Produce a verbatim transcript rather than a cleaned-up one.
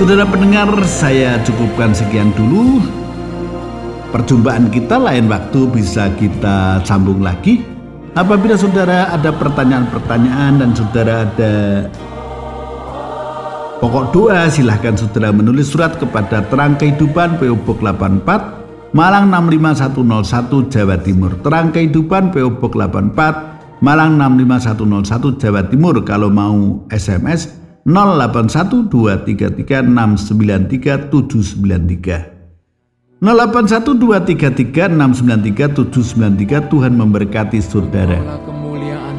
Saudara pendengar, saya cukupkan sekian dulu. Perjumpaan kita lain waktu bisa kita sambung lagi. Apabila saudara ada pertanyaan-pertanyaan dan saudara ada pokok doa, silahkan saudara menulis surat kepada Terang Kehidupan P O Box delapan puluh empat Malang enam lima satu nol satu Jawa Timur. Terang Kehidupan P O Box delapan puluh empat Malang enam lima satu nol satu Jawa Timur. Kalau mau S M S nol delapan satu dua tiga tiga enam sembilan tiga tujuh sembilan tiga nol delapan satu dua tiga tiga enam sembilan tiga tujuh sembilan tiga. Tuhan memberkati saudara.